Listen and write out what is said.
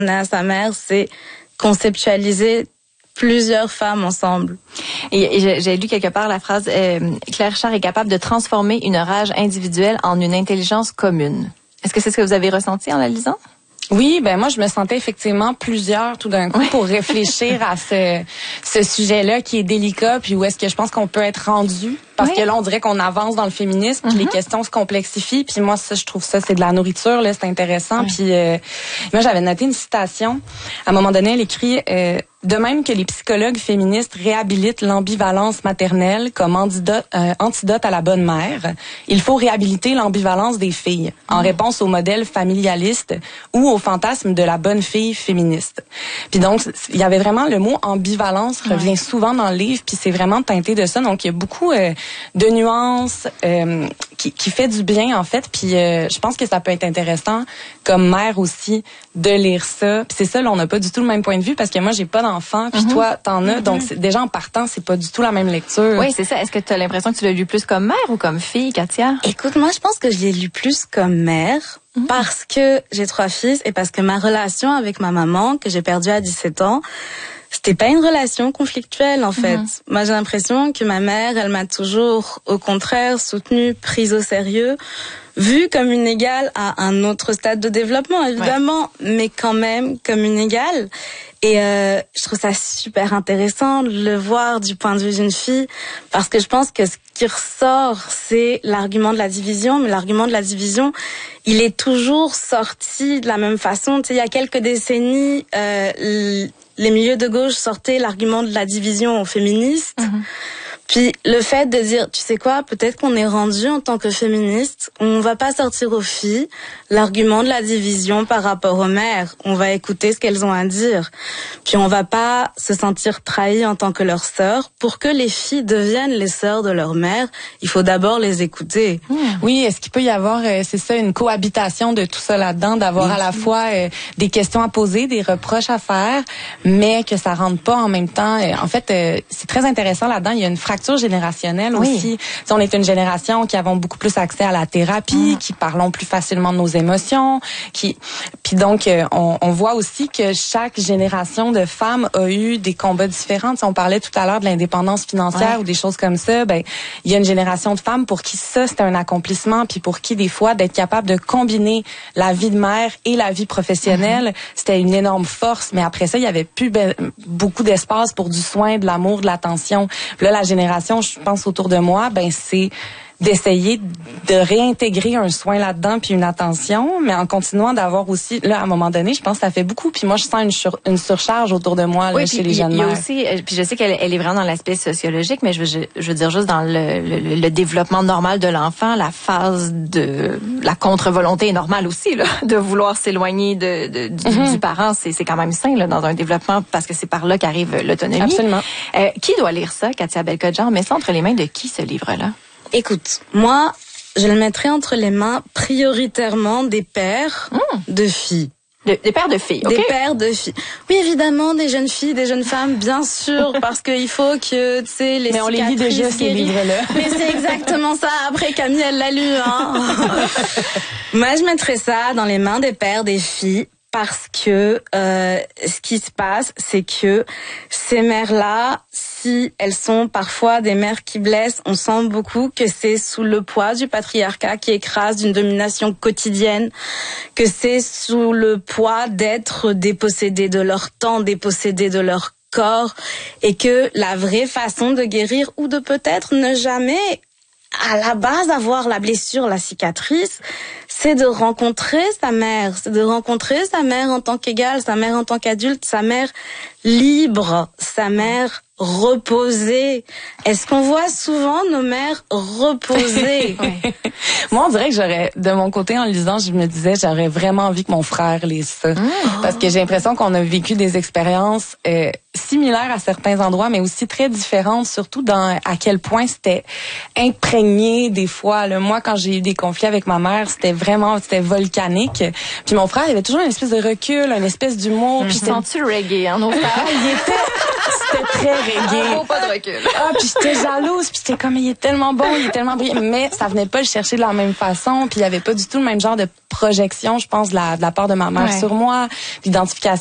à sa mère, c'est conceptualiser plusieurs femmes ensemble. Et j'ai lu quelque part la phrase Claire Richard est capable de transformer une rage individuelle en une intelligence commune. Est-ce que c'est ce que vous avez ressenti en la lisant? Oui, ben moi je me sentais effectivement plusieurs tout d'un coup pour réfléchir à ce sujet-là qui est délicat, puis où est-ce que je pense qu'on peut être rendu, parce que là on dirait qu'on avance dans le féminisme, puis les questions se complexifient, puis moi ça je trouve ça c'est de la nourriture là, c'est intéressant. Puis moi j'avais noté une citation. À un moment donné, elle écrit de même que les psychologues féministes réhabilitent l'ambivalence maternelle comme antidote à la bonne mère, il faut réhabiliter l'ambivalence des filles en réponse au modèle familialiste ou au fantasme de la bonne fille féministe. Puis donc, il y avait vraiment le mot ambivalence revient souvent dans le livre, puis c'est vraiment teinté de ça. Donc, il y a beaucoup de nuances qui fait du bien, en fait. Puis je pense que ça peut être intéressant comme mère aussi de lire ça. Puis c'est ça, là, on n'a pas du tout le même point de vue parce que moi, j'ai pas d'enfant, puis toi, t'en as. Donc, déjà, en partant, c'est pas du tout la même lecture. Oui, c'est ça. Est-ce que tu as l'impression que tu l'as lu plus comme mère ou comme fille, Katia? Écoute, moi, je pense que je l'ai lu plus comme mère parce que j'ai 3 fils et parce que ma relation avec ma maman, que j'ai perdue à 17 ans, c'était pas une relation conflictuelle, en fait. Moi, j'ai l'impression que ma mère, elle m'a toujours, au contraire, soutenue, prise au sérieux, vue comme une égale à un autre stade de développement, évidemment, mais quand même comme une égale. Et je trouve ça super intéressant de le voir du point de vue d'une fille, parce que je pense que ce qui ressort, c'est l'argument de la division, mais l'argument de la division, il est toujours sorti de la même façon. Tu sais, il y a quelques décennies, les milieux de gauche sortaient l'argument de la division aux féministes. Puis le fait de dire, tu sais quoi, peut-être qu'on est rendu en tant que féministe, on va pas sortir aux filles l'argument de la division par rapport aux mères. On va écouter ce qu'elles ont à dire. Puis on va pas se sentir trahi en tant que leurs sœurs. Pour que les filles deviennent les sœurs de leur mère, il faut d'abord les écouter. Oui, est-ce qu'il peut y avoir, c'est ça, une cohabitation de tout ça là-dedans, d'avoir à la fois des questions à poser, des reproches à faire, mais que ça rentre pas en même temps. En fait, c'est très intéressant là-dedans. Il y a une fracture générationnelle aussi. T'sais, on est une génération qui avons beaucoup plus accès à la thérapie, qui parlons plus facilement de nos émotions, puis donc on voit aussi que chaque génération de femmes a eu des combats différents. T'sais, on parlait tout à l'heure de l'indépendance financière ou des choses comme ça. Ben il y a une génération de femmes pour qui ça c'était un accomplissement, puis pour qui des fois d'être capable de combiner la vie de mère et la vie professionnelle, c'était une énorme force. Mais après ça, il y avait plus beaucoup d'espace pour du soin, de l'amour, de l'attention. Puis là, la génération, je pense autour de moi, ben c'est d'essayer de réintégrer un soin là-dedans puis une attention, mais en continuant d'avoir aussi, là, à un moment donné, je pense que ça fait beaucoup. Puis moi, je sens une surcharge autour de moi là, chez les jeunes mères. Il y a aussi, puis je sais qu'elle est vraiment dans l'aspect sociologique, mais je veux dire juste dans le développement normal de l'enfant, la phase de la contre-volonté est normale aussi, là, de vouloir s'éloigner du parent, c'est quand même sain là, dans un développement parce que c'est par là qu'arrive l'autonomie. Absolument. Qui doit lire ça, Katia Belkacem? On met ça entre les mains de qui, ce livre-là? Écoute, moi, je le mettrais entre les mains prioritairement des pères de filles. Des pères de filles, OK. Des pères de filles. Oui, évidemment, des jeunes filles, des jeunes femmes, bien sûr, parce qu'il faut que, tu sais, les mais on les lit déjà, ces livres-là. Mais c'est exactement ça. Après, Camille, elle l'a lu, hein. Moi, je mettrais ça dans les mains des pères des filles. Parce que ce qui se passe, c'est que ces mères-là, si elles sont parfois des mères qui blessent, on sent beaucoup que c'est sous le poids du patriarcat qui écrase, d'une domination quotidienne, que c'est sous le poids d'être dépossédées de leur temps, dépossédées de leur corps, et que la vraie façon de guérir, ou de peut-être ne jamais à la base avoir la blessure, la cicatrice, c'est de rencontrer sa mère, en tant qu'égale, sa mère en tant qu'adulte, sa mère libre, sa mère reposée. Est-ce qu'on voit souvent nos mères reposées? Moi, on dirait que j'aurais, de mon côté, en lisant, je me disais, j'aurais vraiment envie que mon frère lise ça. Parce que j'ai l'impression qu'on a vécu des expériences similaires à certains endroits, mais aussi très différentes, surtout dans à quel point c'était imprégné des fois. Là. Moi, quand j'ai eu des conflits avec ma mère, c'était volcanique. Puis mon frère, il avait toujours une espèce de recul, une espèce d'humour. Puis sens-tu reggae, hein, nos frères? C'était très reggae. Pas de recul. Puis j'étais jalouse, puis j'étais comme, il est tellement bon, il est tellement brillant. Mais ça venait pas le chercher de la même façon, puis il y avait pas du tout le même genre de projection, je pense, de la part de ma mère sur moi, l'identification